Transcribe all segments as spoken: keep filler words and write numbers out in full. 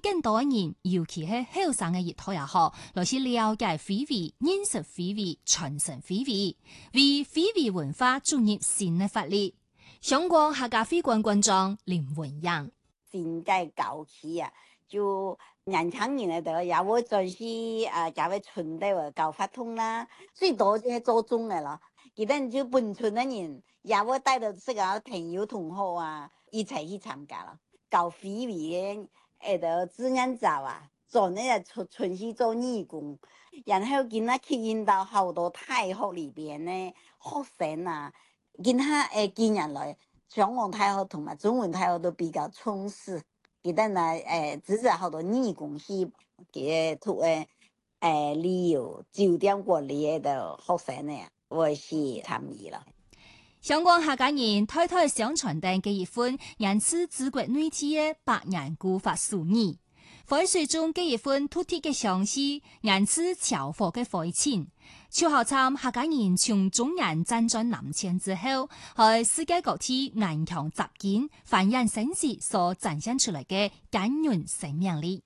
更多人，尤其係後生嘅一代也好，來去了解非遺、認識非遺、傳承非遺，為非遺文化注入新嘅活力。香港客家非官軍長林文陽， 現在搞起啊，就年輕人嚟也會重視啊，搞個村的搞發通啦，最多就係做中嘅咯。佢哋就本村嘅人也會帶到這個朋友同學啊，一齊去參加咯。搞非遺嘅誒，就志願者啊，做呢個村村去做義工，然後見他吸引到好多大學裏邊呢學生啊，見他誒見人來。香港大學同埋中文大學都比較重視，佢哋呢誒支持好多義工去嘅圖誒誒旅遊酒店管理嘅學生呢，我是參與了。 香港客家人推推相傳定嘅一份源自中國內地嘅百年古法書語，洱水中嘅一份土地嘅相似，源自潮火嘅火情。超後參客家人從中原輾轉南遷之後，喺世界各地頑強集結，繁衍生息所展現出來嘅堅韌生命力。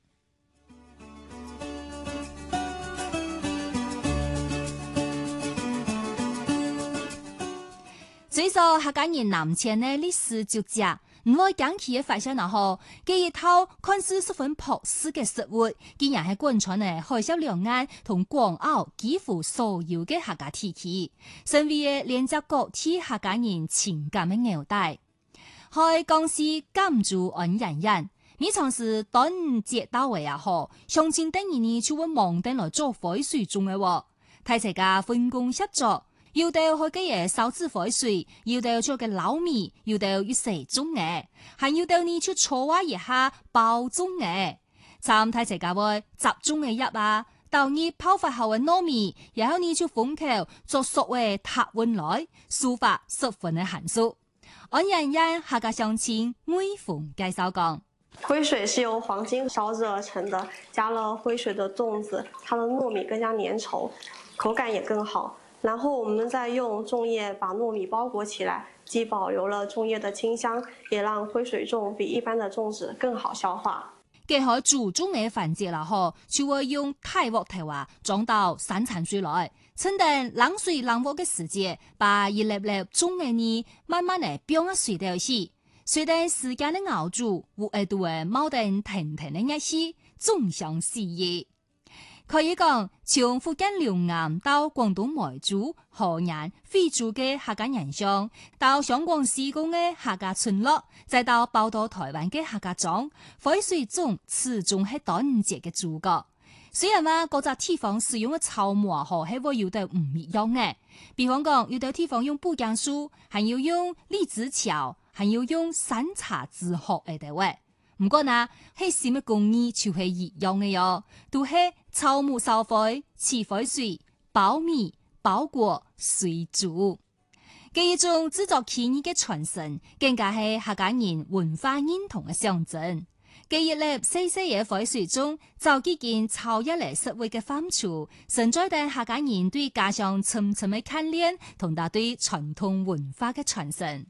隨着客家人南遷嘅歷史足跡，唔會講起嘅發現然後，佢一套看似十分樸實嘅食物，竟然係貫穿嘅海峽兩岸同港澳幾乎所有嘅客家地區，成為連接各地客家人情感嘅紐帶。喺江西贛州安仁縣，每場是端午節到位也好，鄉親等人呢就會忙定來做洱水粽嘅喎，大家分工合作。要到去嘅嘢燒製洱水，要到做嘅撈米，要到要食粽嘅，還要到你去搓挖一下包粽嘅。參睇齊家會集中嘅一啊，到你泡發後嘅糯米，然後你就封口做熟嘅塔溫來，抒發十分嘅含蓄。安仁縣客家鄉親魏鳳介紹講， 洱水是由黃金燒製而成的，加了洱水的粽子，它的糯米更加粘稠，口感也更好。然後我們再用粽葉把糯米包裹起來，既保留了粽葉的清香，也讓洱水粽比一般的粽子更好消化。 結合煮粽嘅環節啦，嗬，就會用大鍋頭啊裝到三層水來，趁等冷水冷鍋嘅時節，把一粒粒粽嘅呢慢慢地飆喺水底去，隨着時間的熬煮，有一度嘅冒定騰騰嘅熱氣，粽香四溢。可以講，從福建龍岩到廣東梅州、河南惠州嘅客家人鄉，到香港西貢嘅客家村落，再到報到台灣嘅客家莊，洱水粽始終係端午節嘅主角。雖然話各個地方使用嘅草木河係會有得唔一樣嘅，比方講有啲地方用布莢樹，還要用荔枝橋，還要用山茶子學嚟嘅喂。唔過呢，係什麼工藝就係一樣嘅喲，都係草木燒洱、沏洱水、包米、包裹、水煮。嘅一種製作技藝嘅傳承，更加係客家人文化認同嘅象徵。嘅一粒細細嘅洱水中，就幾件超一嚟實惠嘅範疇，承載住客家人對家鄉深深嘅眷戀，同埋對傳統文化嘅傳承。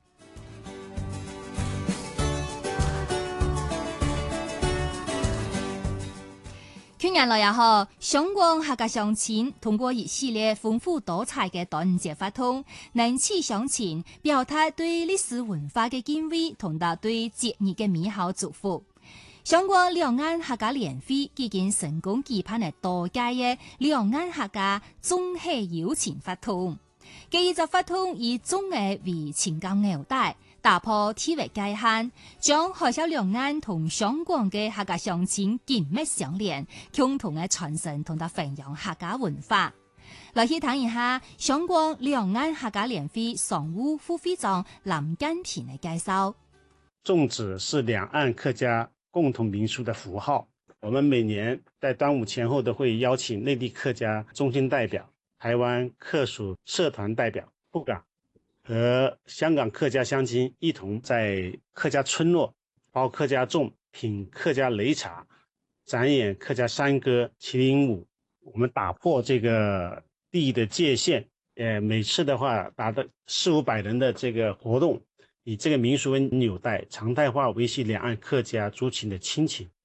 去年來也好，香港客家鄉親通過一系列豐富多彩嘅端午節活動，能齊鄉親表達對歷史文化嘅敬畏，同埋對節日嘅美好祝福。香港兩岸客家聯會已經成功舉辦了多屆嘅兩岸客家綜合友情活動，嘅一隻活動以綜藝為情感紐帶，打破地域界限，將海峽兩岸同香港嘅客家鄉親緊密相連，共同嘅傳承同埋弘揚客家文化。來去睇一下香港兩岸客家聯會常務副會長林根平嘅介紹。 粽子是兩岸客家共同民俗的符號，我們每年在端午前後都會邀請內地客家中心代表、台灣客屬社團代表赴港，和香港客家鄉親一同在客家村落包客家粽、品客家擂茶、展演客家山歌、麒麟舞。我們打破這個地域的界限，呃，每次的話達到四五百人的這個活動，以這個民俗為紐帶，常態化維繫兩岸客家族群的親情。